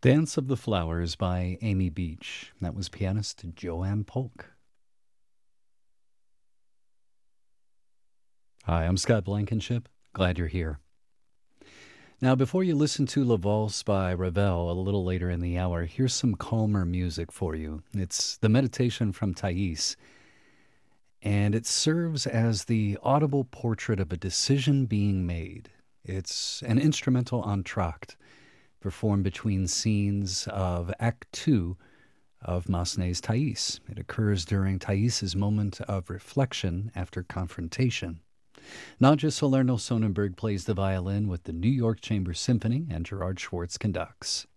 Dance of the Flowers by Amy Beach. That was pianist Joanne Polk. Hi, I'm Scott Blankenship. Glad you're here. Now, before you listen to La Valse by Ravel a little later in the hour, here's some calmer music for you. It's the Meditation from Thais, and it serves as the audible portrait of a decision being made. It's an instrumental entr'acte performed between scenes of Act 2 of Massenet's Thais. It occurs during Thais's moment of reflection after confrontation. Nadja Salerno-Sonnenberg plays the violin with the New York Chamber Symphony, and Gerard Schwartz conducts.